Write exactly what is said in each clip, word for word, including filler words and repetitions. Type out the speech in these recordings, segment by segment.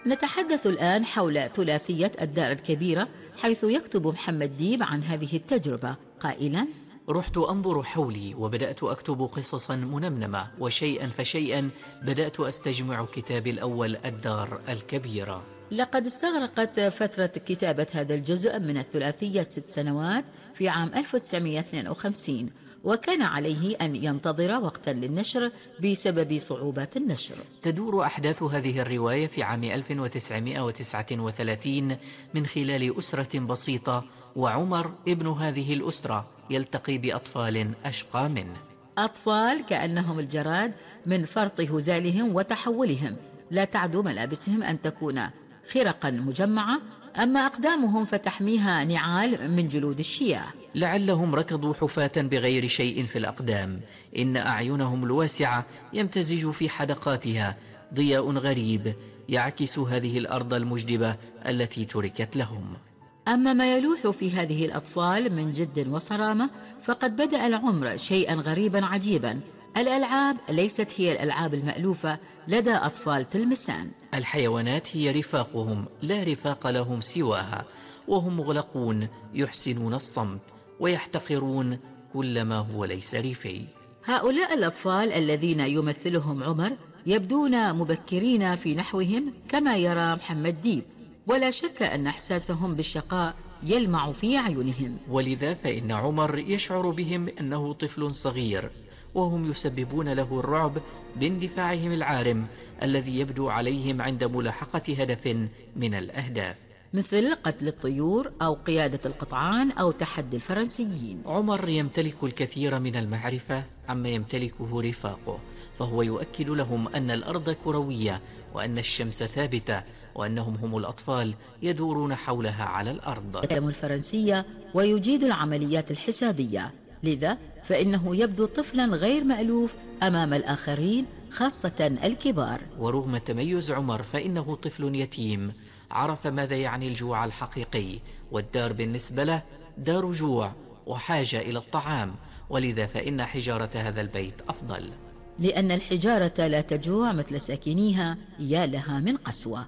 نتحدث الآن حول ثلاثية الدار الكبيرة، حيث يكتب محمد ديب عن هذه التجربة قائلاً: رحت أنظر حولي وبدأت أكتب قصصا منمنمة، وشيئا فشيئا بدأت أستجمع كتابي الأول الدار الكبيرة. لقد استغرقت فترة كتابة هذا الجزء من الثلاثية ست سنوات في عام ألف وتسعمائة واثنين وخمسين، وكان عليه أن ينتظر وقتا للنشر بسبب صعوبات النشر. تدور أحداث هذه الرواية في عام ألف وتسعمائة وتسعة وثلاثين من خلال أسرة بسيطة، وعمر ابن هذه الأسرة يلتقي بأطفال أشقى منه، أطفال كأنهم الجراد من فرط هزالهم وتحولهم، لا تعدو ملابسهم أن تكون خرقا مجمعة، أما أقدامهم فتحميها نعال من جلود الشياه. لعلهم ركضوا حفاة بغير شيء في الأقدام، إن أعينهم الواسعة يمتزج في حدقاتها ضياء غريب يعكس هذه الأرض المجدبة التي تركت لهم. أما ما يلوح في هذه الأطفال من جد وصرامة، فقد بدأ العمر شيئا غريبا عجيبا. الألعاب ليست هي الألعاب المألوفة لدى أطفال تلمسان. الحيوانات هي رفاقهم، لا رفاق لهم سواها، وهم مغلقون يحسنون الصمت ويحتقرون كل ما هو ليس ريفي. هؤلاء الأطفال الذين يمثلهم عمر يبدون مبكرين في نحوهم كما يرى محمد ديب، ولا شك أن إحساسهم بالشقاء يلمع في أعينهم، ولذا فإن عمر يشعر بهم أنه طفل صغير، وهم يسببون له الرعب باندفاعهم العارم الذي يبدو عليهم عند ملاحقة هدف من الأهداف، مثل قتل الطيور أو قيادة القطعان أو تحدي الفرنسيين. عمر يمتلك الكثير من المعرفة عما يمتلكه رفاقه، فهو يؤكد لهم أن الأرض كروية، وأن الشمس ثابتة، وأنهم هم الأطفال يدورون حولها على الأرض. يتعلم الفرنسية ويجيد العمليات الحسابية، لذا فإنه يبدو طفلا غير مألوف أمام الآخرين، خاصة الكبار. ورغم تميز عمر فإنه طفل يتيم، عرف ماذا يعني الجوع الحقيقي، والدار بالنسبة له دار جوع وحاجة إلى الطعام، ولذا فإن حجارة هذا البيت أفضل، لأن الحجارة لا تجوع مثل ساكنيها، يا لها من قسوة.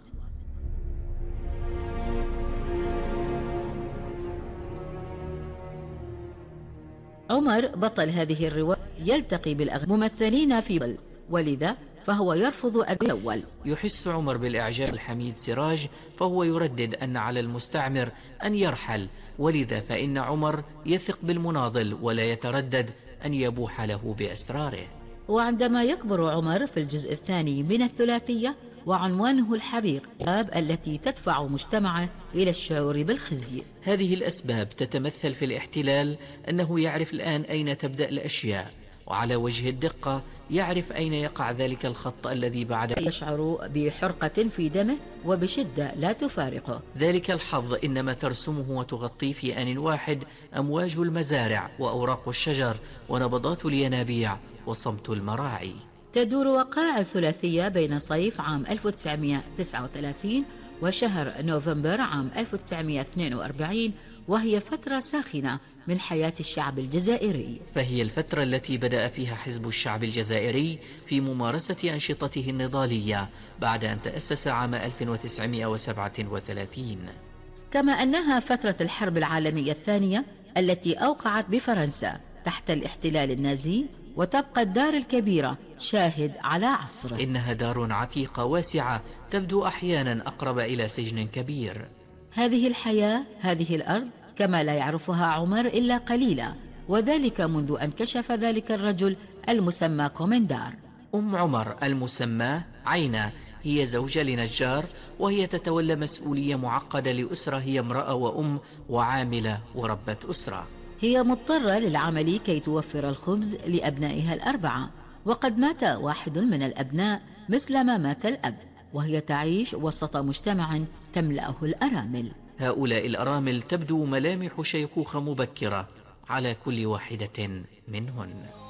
عمر بطل هذه الرواية يلتقي بالأغنياء ممثلين في بل، ولذا فهو يرفض الأول. يحس عمر بالإعجاب الحميد سراج، فهو يردد أن على المستعمر أن يرحل، ولذا فإن عمر يثق بالمناضل ولا يتردد أن يبوح له بأسراره. وعندما يكبر عمر في الجزء الثاني من الثلاثية وعنوانه الحريق، الأسباب التي تدفع مجتمعه إلى الشعور بالخزي. هذه الأسباب تتمثل في الاحتلال، أنه يعرف الآن أين تبدأ الأشياء، وعلى وجه الدقة يعرف أين يقع ذلك الخط الذي بعد. يشعر بحرقة في دمه وبشدة لا تفارقه. ذلك الحظ إنما ترسمه وتغطيه في آن واحد أمواج المزارع وأوراق الشجر ونبضات الينابيع وصمت المراعي. تدور وقائع الثلاثية بين صيف عام ألف وتسعمائة وتسعة وثلاثين وشهر نوفمبر عام ألف وتسعمائة واثنين وأربعين، وهي فترة ساخنة من حياة الشعب الجزائري. فهي الفترة التي بدأ فيها حزب الشعب الجزائري في ممارسة أنشطته النضالية بعد أن تأسس عام ألف وتسعمائة وسبعة وثلاثين، كما أنها فترة الحرب العالمية الثانية التي أوقعت بفرنسا تحت الاحتلال النازي، وتبقى الدار الكبيرة شاهد على عصره. إنها دار عتيقة واسعة تبدو أحيانا أقرب إلى سجن كبير. هذه الحياة، هذه الأرض كما لا يعرفها عمر إلا قليلا، وذلك منذ أن كشف ذلك الرجل المسمى كومندار. أم عمر المسمى عينة هي زوجة لنجار، وهي تتولى مسؤولية معقدة لأسرة، هي امرأة وأم وعاملة وربة أسرة. هي مضطرة للعمل كي توفر الخبز لأبنائها الأربعة، وقد مات واحد من الأبناء مثلما مات الأب، وهي تعيش وسط مجتمع تملأه الأرامل. هؤلاء الأرامل تبدو ملامح شيخوخة مبكرة على كل واحدة منهن.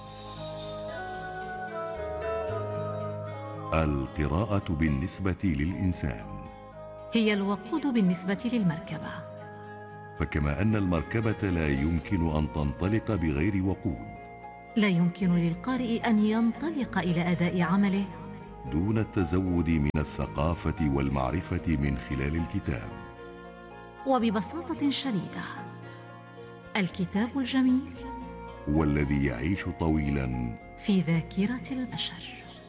القراءة بالنسبة للإنسان هي الوقود بالنسبة للمركبة، فكما أن المركبة لا يمكن أن تنطلق بغير وقود، لا يمكن للقارئ أن ينطلق إلى أداء عمله دون التزود من الثقافة والمعرفة من خلال الكتاب. وببساطة شديدة، الكتاب الجميل هو الذي يعيش طويلا في ذاكرة البشر.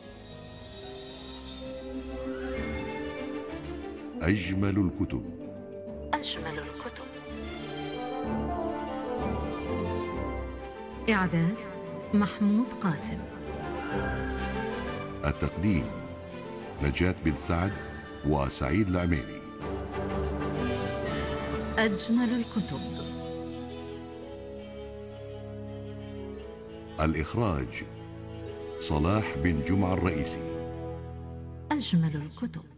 أجمل الكتب. أجمل الكتب. إعداد محمود قاسم. التقديم نجاة بنت سعد وسعيد العميري. أجمل الكتب. الإخراج صلاح بن جمعة الرئيسي. أجمل الكتب.